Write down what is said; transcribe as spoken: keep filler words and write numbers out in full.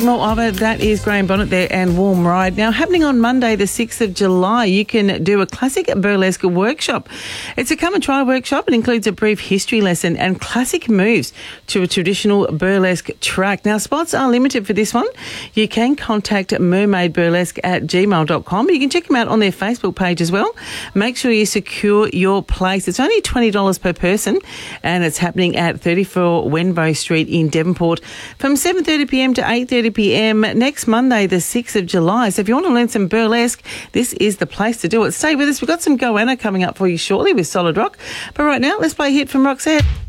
more of it. That is Graham Bonnet there and Warm Ride. Now, happening on Monday, the sixth of July, you can do a classic burlesque workshop. It's a come and try workshop. It includes a brief history lesson and classic moves to a traditional burlesque track. Now, spots are limited for this one. You can contact mermaid burlesque at gmail dot com. You can check them out on their Facebook page as well. Make sure you secure your place. It's only twenty dollars per person, and it's happening at thirty-four Wenbo Street in Devonport from seven thirty p m to eight thirty p m next Monday, the sixth of July. So if you want to learn some burlesque, this is the place to do it. Stay with us. We've got some Goanna coming up for you shortly with Solid Rock. But right now, let's play a hit from Roxette.